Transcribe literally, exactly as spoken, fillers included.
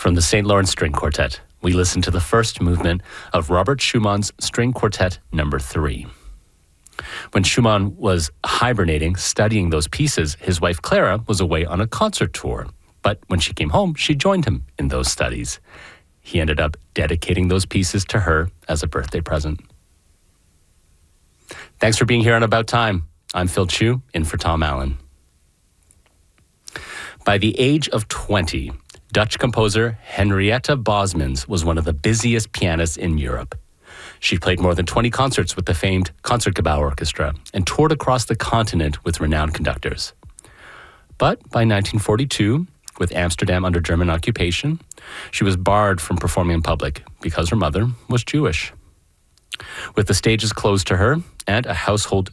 From the Saint Lawrence String Quartet, we listen to the first movement of Robert Schumann's String Quartet number three. When Schumann was hibernating, studying those pieces, his wife Clara was away on a concert tour. But when she came home, she joined him in those studies. He ended up dedicating those pieces to her as a birthday present. Thanks for being here on About Time. I'm Phil Chu, in for Tom Allen. By the age of twenty, Dutch composer Henrietta Bosmans was one of the busiest pianists in Europe. She played more than twenty concerts with the famed Concertgebouw Orchestra and toured across the continent with renowned conductors. But by nineteen forty-two, with Amsterdam under German occupation, she was barred from performing in public because her mother was Jewish. With the stages closed to her and a household